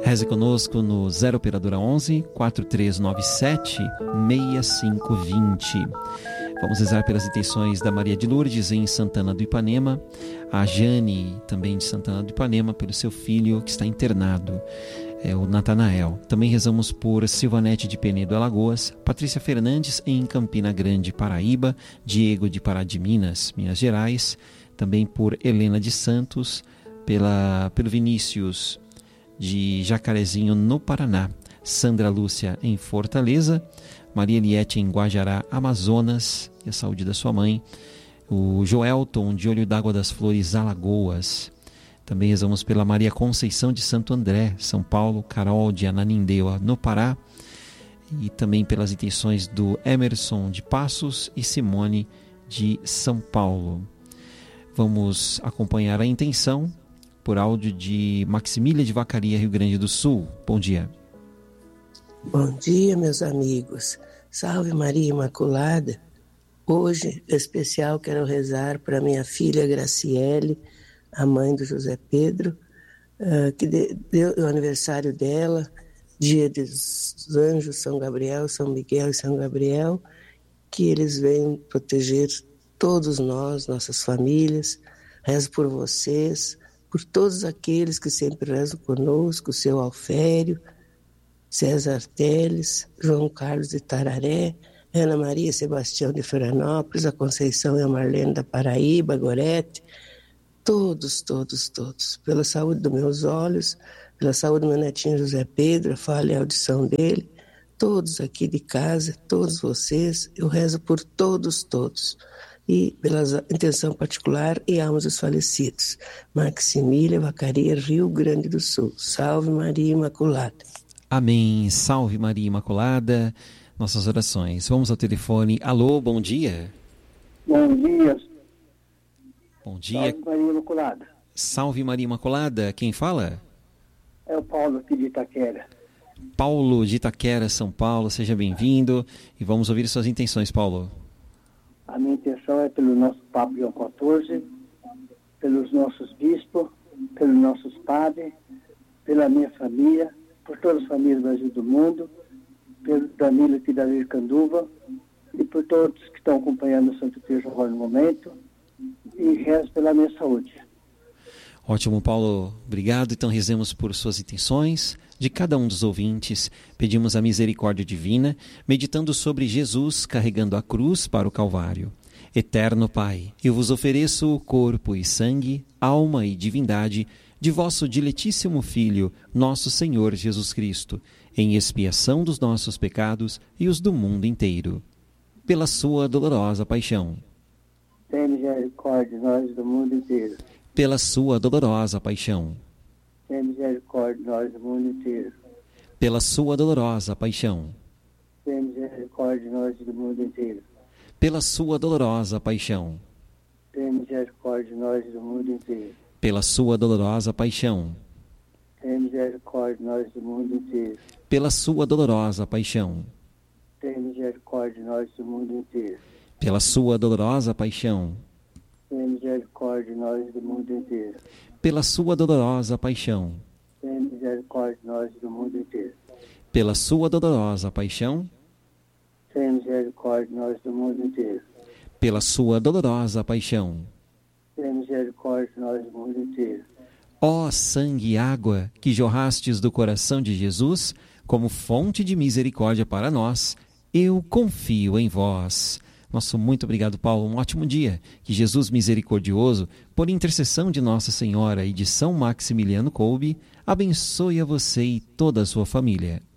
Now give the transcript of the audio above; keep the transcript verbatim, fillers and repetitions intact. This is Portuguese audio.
Reze conosco no zero operadora onze, quatro três nove sete, seis cinco dois zero. Vamos rezar pelas intenções da Maria de Lourdes em Santana do Ipanema, a Jane, também de Santana do Ipanema, pelo seu filho que está internado, é o Natanael. Também rezamos por Silvanete de Penedo, Alagoas, Patrícia Fernandes em Campina Grande, Paraíba, Diego de Pará de Minas, Minas Gerais, também por Helena de Santos, pela, pelo Vinícius de Jacarezinho, no Paraná, Sandra Lúcia em Fortaleza, Maria Eliette em Guajará, Amazonas, e a saúde da sua mãe, o Joelton de Olho d'Água das Flores, Alagoas. Também rezamos pela Maria Conceição de Santo André, São Paulo, Carol de Ananindeua, no Pará, e também pelas intenções do Emerson de Passos e Simone de São Paulo. Vamos acompanhar a intenção por áudio de Maximília de Vacaria, Rio Grande do Sul. Bom dia. Bom dia, meus amigos. Salve Maria Imaculada. Hoje, em especial, quero rezar para minha filha Graciele, a mãe do José Pedro, uh, que deu o aniversário dela, dia dos anjos, São Gabriel, São Miguel e São Gabriel, que eles venham proteger todos nós, nossas famílias. Rezo por vocês, por todos aqueles que sempre rezam conosco, o seu Alfério, César Teles, João Carlos de Tararé, Ana Maria Sebastião de Florianópolis, a Conceição e a Marlene da Paraíba, Gorete, todos, todos, todos, pela saúde dos meus olhos, pela saúde do meu netinho José Pedro, a fala e a audição dele, todos aqui de casa, todos vocês, eu rezo por todos, todos. E pela intenção particular e almas dos falecidos. Maximília Vacaria, Rio Grande do Sul. Salve Maria Imaculada. Amém. Salve Maria Imaculada. Nossas orações. Vamos ao telefone. Alô, bom dia. Bom dia. Bom dia. Salve Maria Imaculada. Salve Maria Imaculada. Quem fala? É o Paulo aqui de Itaquera. Paulo de Itaquera, São Paulo. Seja bem-vindo. E vamos ouvir suas intenções, Paulo. A minha intenção é pelo nosso Papa João quatorze, pelos nossos bispos, pelos nossos padres, pela minha família, por todas as famílias do Brasil e do mundo, pelo Danilo aqui da Vircanduva e por todos que estão acompanhando o Santo Cristo agora no momento, e rezo pela minha saúde. Ótimo, Paulo. Obrigado. Então rezemos por suas intenções, de cada um dos ouvintes. Pedimos a misericórdia divina, meditando sobre Jesus carregando a cruz para o Calvário. Eterno Pai, eu vos ofereço o corpo e sangue, alma e divindade de vosso diletíssimo Filho, nosso Senhor Jesus Cristo, em expiação dos nossos pecados e os do mundo inteiro. Pela sua dolorosa paixão. Tem misericórdia de nós do mundo inteiro. Pela sua dolorosa paixão. Tem misericórdia de nós do mundo inteiro. Pela sua dolorosa paixão. Tem misericórdia de nós do mundo inteiro. Pela sua dolorosa paixão. Tem misericórdia de nós do mundo inteiro. Pela sua dolorosa paixão. Tem misericórdia de nós do mundo inteiro. Pela sua dolorosa paixão. Tem misericórdia de nós do mundo inteiro. Pela sua dolorosa paixão. Tem misericórdia de nós do mundo inteiro. Pela sua dolorosa paixão. Tem misericórdia de nós do mundo inteiro. Pela sua dolorosa paixão. Tem misericórdia de nós do mundo inteiro. Pela sua dolorosa paixão. Tem misericórdia de nós do mundo inteiro. Ó sangue e água que jorrastes do coração de Jesus, como fonte de misericórdia para nós, eu confio em vós. Nosso muito obrigado, Paulo. Um ótimo dia. Que Jesus misericordioso, por intercessão de Nossa Senhora e de São Maximiliano Kolbe, abençoe a você e toda a sua família.